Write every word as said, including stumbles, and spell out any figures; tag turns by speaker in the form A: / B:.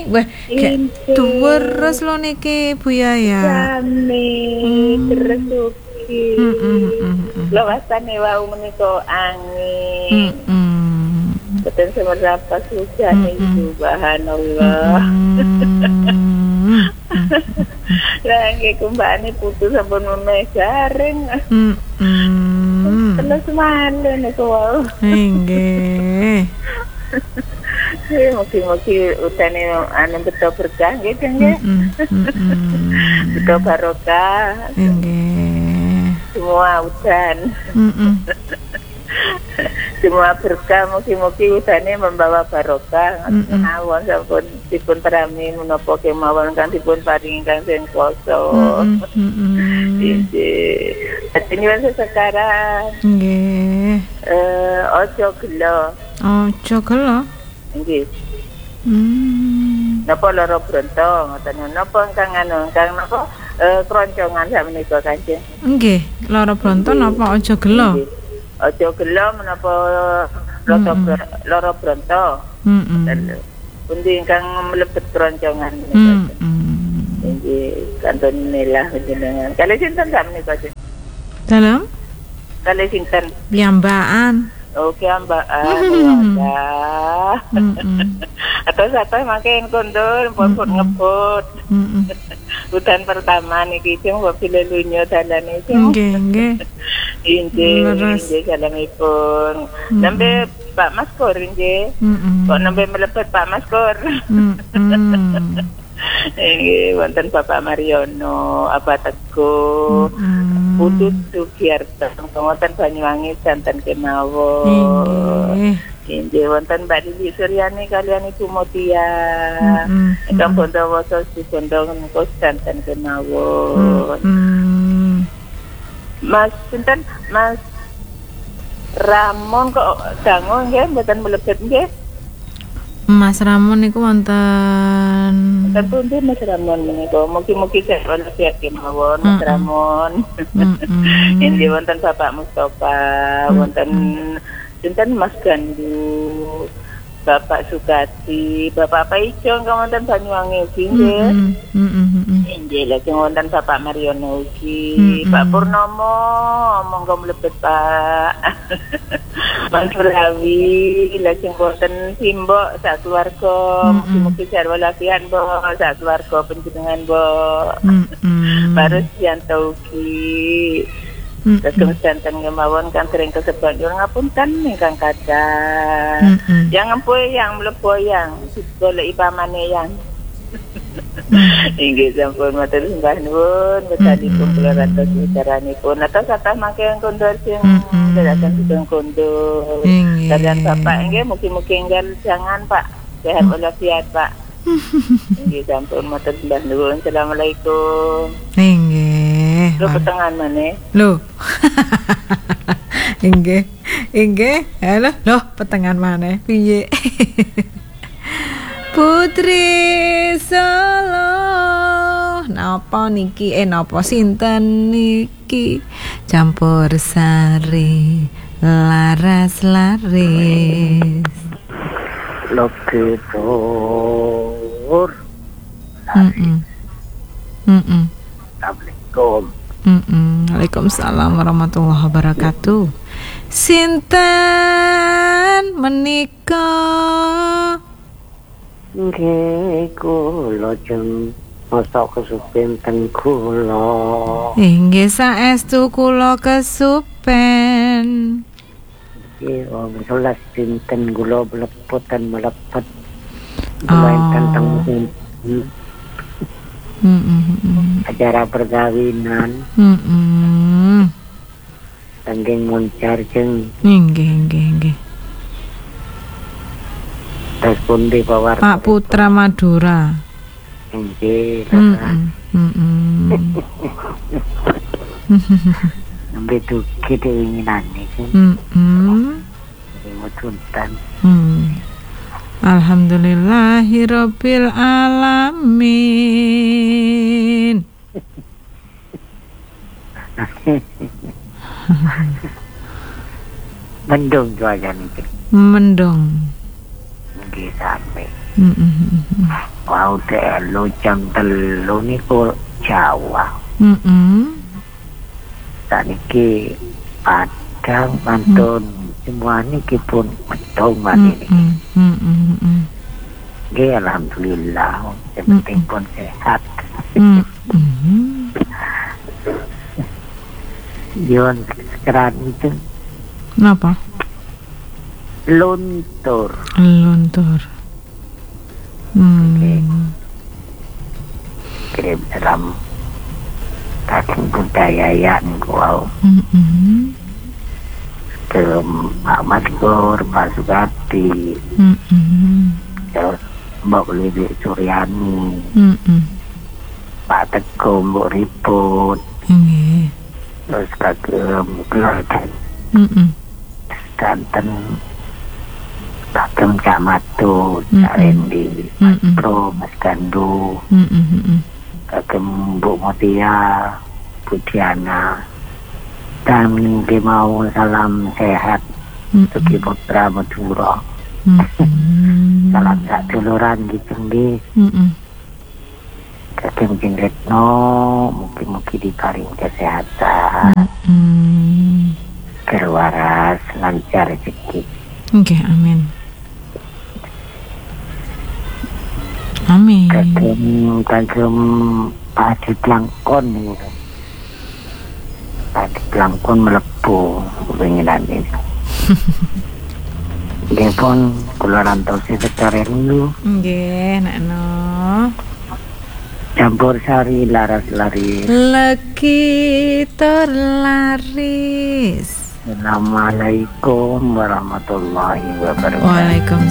A: Wah, kayak terus lo niki Bu Yaya.
B: Sami resuki. Lo wasane wau menika angin. Betul seberapa hujan itu subhanallah. Lagi kembali putus sampun menaik garing. Terus mana niku wau.
A: Nggih.
B: Mugi-mugi utane anu beto berkah nggih nggih. Beto barokah.
A: Nggih.
B: Semua udan. Semua berkah, mugi-mugi udane membawa barokah. Awon sampun dipun terami menapa kemawon kan dipun paringi kang sing kuwasa. Nggih. Atinipun sekarang.
A: Nggih.
B: Eh, ojo gelo.
A: Ojo gelo.
B: Nggih.
A: Hmm.
B: Napa lara bronto ngoten napa kang anu kang napa eh kroncongan sakmenika Kanjeng.
A: Nggih, lara bronto napa aja gelo?
B: Aja gelo menapa lara lara bronto. Heeh. Pundi ingkang mlebet kroncongan menika. Nggih, kanton nilah jenengan. Kali sinten sakmenika, Kanjeng?
A: Dalam?
B: Kali sinten?
A: Piyambakan.
B: Oke mbak, ah, atau satu makin kondur, pun ngebut. Hutan pertama nih kita mau pilih lunyo dalan itu.
A: Nggih, nggih.
B: Inje, inje jalanipun. Nambe Pak Maskor inje. Kok nambe melepet Pak Maskor. Ini wonten Bapak Mariono, apa Teguh, Putut Sugiarto, wonten Banyuwangi santen kemawon. Inggih wonten Mbak Didi Suryani kalian Ibu Mutia. Ingkang Bondowoso di Bondo menika santen kemawon. Mas sinten Mas Ramon kok dangu nggih mboten mlebet nggih.
A: Mas Ramon niku wonten
B: wonten pundi Mas Ramon menika mugi-mugi sehat walafiat kemawon Mas Ramon. Inggih wonten Bapak Mustofa, wonten sinten Mas Gandu, Bapak Sukati, Bapak Paijo wonten Banyuwangi nggih. Inggih lajeng wonten Bapak Mariono ugi, Pak Purnomo monggo mlebet Pak. Mansur Hawi lajeng wonten Simbok sak keluarga, mugi-mugi sehat walafiat Mbok, sak keluarga panjenengan Mbok. Baru Yanto ugi. Kagem santen kemawon kan sering kesebat nyuwun ngapunten ingkang kathah. Yang empuh yang mlebu yang goleki pamane yang. Inggih sampun matur sembah nuwun betanipun kula rantos wicaranipun atas atas mangke kondur sing dadakan sedang kondur. Kalian Bapak nggih mugi-mugi enggal jangan Pak sehat walafiat Pak. Inggih sampun matur sembah nuwun. Assalamualaikum.
A: Nggih.
B: Lho petengan maneh.
A: Lho. Inggih. Inggih. Halo, lho petengan maneh. Piye? Putri Solo. Napa niki? Eh napa sinten niki? Campur sari laras laris.
C: Loketor.
A: Heeh. Heeh.
C: Assalamualaikum.
A: Mm-mm. Waalaikumsalam warahmatullahi wabarakatuh. Sinten menika?
C: Nggih kula jeng masa kesupen ten kula.
A: Inggih saestu kula kesupen.
C: Nggih wong sewelas dinten kula mlepet ten mlepet. Main tentang
A: Mm-mm.
C: acara perkawinan.
A: Mm-mm.
C: Tanggeng moncar jeng.
A: Nggih, nggih, nggih.
C: Terus pundi Pak
A: Pak Putra Madura.
C: Nggih.
A: Heeh.
C: Nembe dugi diinginane.
A: Heeh.
C: Mutuntan.
A: Hmm. Alhamdulillahirabbil alamin.
C: Mendung cuaca niki.
A: Mendung.
C: Nggih sampe.
A: Mm, mm, mm, mm.
C: Wau telu jam telu niku Jawa.
A: Mm, mm.
C: Saniki Padang, Mantun, semua niki pun betul mati
A: Mm,
C: niki.
A: mm, mm, mm, mm.
C: Nggih, alhamdulillah, yang penting pun sehat.
A: Mm, mm.
C: Yon sekarang itu
A: Kenapa?
C: luntur.
A: Luntur.
C: Oke.
A: Hmm.
C: Kirim dalam kaki budaya yang wow
A: Mm, mm.
C: ke Pak Maskur, Pak Sugati,
A: Mm, mm.
C: terus Mbak Lili Suryani,
A: Mm, mm.
C: Pak Teguh, Mbak Riput,
A: Nggih.
C: terus kagem keluarga
A: Mm, mm.
C: Banten, kagem Cak Matu,
A: Mm-mm.
C: Cak Rendi, Mas
A: Mm-mm.
C: Pro, Mas Gandu,
A: Mm, mm, mm, mm.
C: kagem Bu Mutia, Bu Diana, dan dia mau salam sehat
A: Mm,
C: Suki Putra Madura,
A: mm, mm.
C: salam sak duluran gitu nggih.
A: Mm, mm.
C: Kagem Jeng Retno, mungkin-mungkin diparing kesehatan,
A: Mm.
C: berwaras, lancar rezeki.
A: Oke, amin. Amin.
C: Kagem kagem Pak Adi Langkon niku. Pak Adi Langkon melebu penginan ini. Nggih pun kula rantosi secara rindu,
A: Nggih, Nekno.
C: campur sari laras lari.
A: Lagi terlaris.
C: Assalamualaikum warahmatullahi wabarakatuh.
A: Waalaikumsalam.